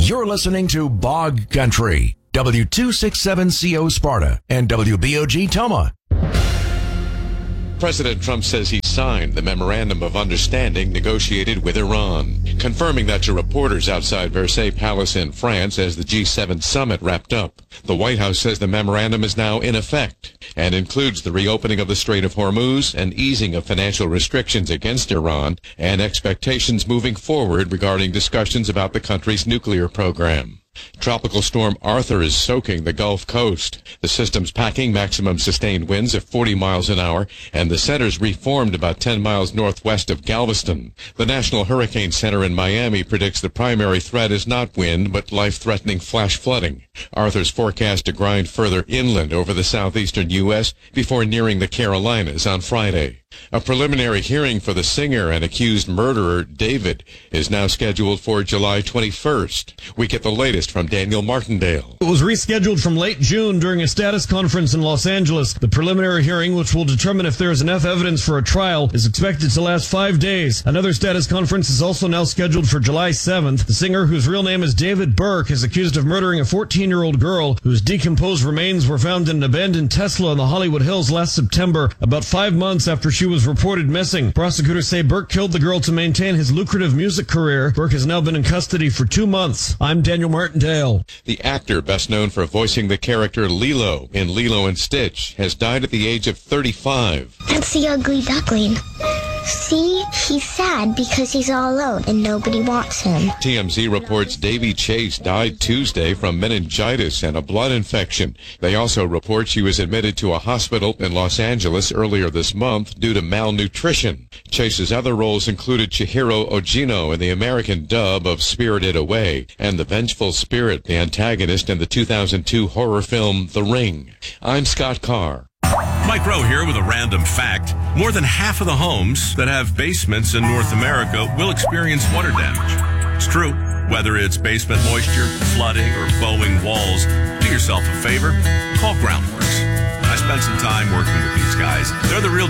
You're listening to Bog Country, W267CO Sparta and WBOG Toma. President Trump says he signed the memorandum of understanding negotiated with Iran, confirming that to reporters outside Versailles Palace in France as the G7 summit wrapped up. The White House says the memorandum is now in effect and includes the reopening of the Strait of Hormuz and easing of financial restrictions against Iran and expectations moving forward regarding discussions about the country's nuclear program. Tropical storm Arthur is soaking the Gulf Coast. The system's packing maximum sustained winds of 40 miles an hour, and the center's reformed about 10 miles northwest of Galveston. The National Hurricane Center in Miami predicts the primary threat is not wind, but life-threatening flash flooding. Arthur's forecast to grind further inland over the southeastern U.S. before nearing the Carolinas on Friday. A preliminary hearing for the singer and accused murderer, David, is now scheduled for July 21st. We get the latest from Daniel Martindale. It was rescheduled from late June during a status conference in Los Angeles. The preliminary hearing, which will determine if there is enough evidence for a trial, is expected to last 5 days. Another status conference is also now scheduled for July 7th. The singer, whose real name is David Burke, is accused of murdering a 14-year-old girl whose decomposed remains were found in an abandoned Tesla in the Hollywood Hills last September, about 5 months after she was reported missing. Prosecutors say Burke killed the girl to maintain his lucrative music career. Burke has now been in custody for 2 months. I'm Daniel Martindale. The actor, best known for voicing the character Lilo in Lilo and Stitch, has died at the age of 35. That's the ugly duckling. See, he's sad because he's all alone and nobody wants him. TMZ reports Davy Chase died Tuesday from meningitis and a blood infection. They also report she was admitted to a hospital in Los Angeles earlier this month due to malnutrition. Chase's other roles included Chihiro Ogino in the American dub of Spirited Away and the vengeful spirit, the antagonist in the 2002 horror film The Ring. I'm Scott Carr. Mike Rowe here with a random fact. More than half of the homes that have basements in North America will experience water damage. It's true. Whether it's basement moisture, flooding, or bowing walls, do yourself a favor. Call Groundworks. I spent some time working with these guys. They're the real